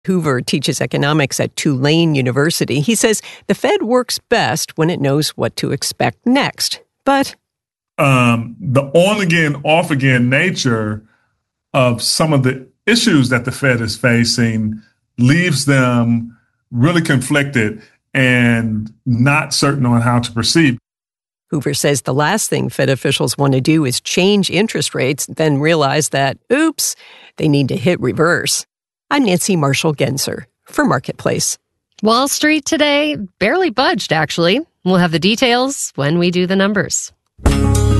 Hoover teaches economics at Tulane University. He says the Fed works best when it knows what to expect next. But the on-again, off-again nature of some of the issues that the Fed is facing leaves them really conflicted and not certain on how to proceed. Hoover says the last thing Fed officials want to do is change interest rates, then realize that, oops, they need to hit reverse. I'm Nancy Marshall-Genzer for Marketplace. Wall Street today barely budged, actually. We'll have the details when we do the numbers.